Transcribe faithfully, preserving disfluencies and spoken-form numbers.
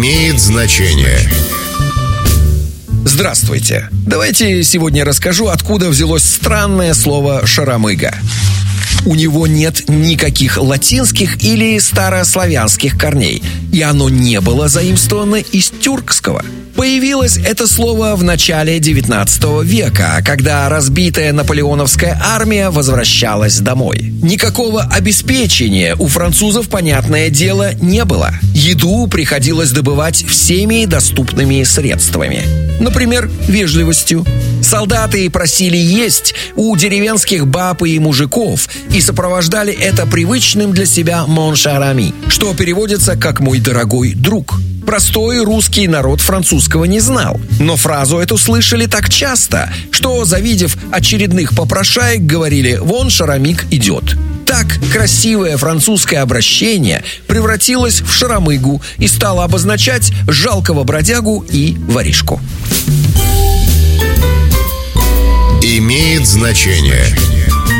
Имеет значение. Здравствуйте. Давайте сегодня расскажу, откуда взялось странное слово «шаромыга». У него нет никаких латинских или старославянских корней, и оно не было заимствовано из тюркского. Появилось это слово в начале девятнадцатого века, когда разбитая наполеоновская армия возвращалась домой. Никакого обеспечения у французов, понятное дело, не было. Еду приходилось добывать всеми доступными средствами. Например, вежливостью. Солдаты просили есть у деревенских баб и мужиков и сопровождали это привычным для себя «mon cher ami», что переводится как «мой дорогой друг». Простой русский народ французского не знал, но фразу эту слышали так часто, что, завидев очередных попрошаек, говорили «вон шаромик идет». Так красивое французское обращение превратилось в шаромыгу и стало обозначать жалкого бродягу и воришку. Имеет значение.